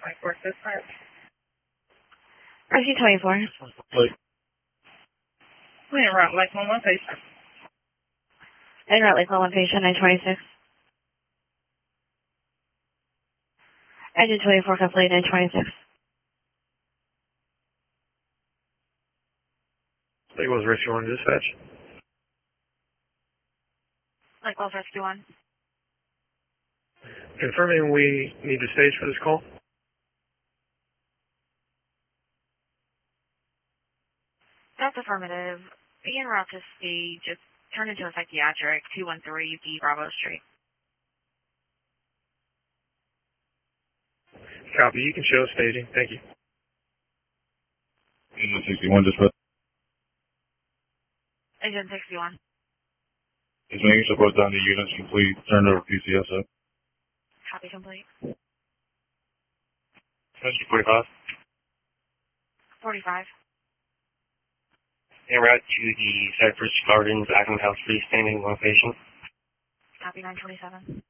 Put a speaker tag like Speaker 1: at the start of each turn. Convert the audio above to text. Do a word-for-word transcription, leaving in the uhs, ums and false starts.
Speaker 1: twenty-four dispatch.
Speaker 2: R C twenty-four.
Speaker 3: Wait.
Speaker 1: Clear route, like one one patient.
Speaker 2: En route, like one patient, nine twenty-six. Engine twenty-four complete, nine twenty-six.
Speaker 3: Lake Wells Rescue one dispatch.
Speaker 2: Lake Wells Rescue one.
Speaker 3: Confirming we need to stage for this call.
Speaker 2: That's affirmative. Be en route to stage. Just turn into a psychiatric, two one three B Bravo Street.
Speaker 3: Copy. You can show staging. Thank you.
Speaker 4: Engine sixty-one dispatch.
Speaker 2: Engine sixty-one.
Speaker 4: Is making support down to units complete. Turn over P C S up.
Speaker 2: Copy complete.
Speaker 4: Engine forty-five.
Speaker 2: forty-five.
Speaker 5: En route to the Cypress Gardens Acton House freestanding one patient.
Speaker 2: Copy nine twenty-seven.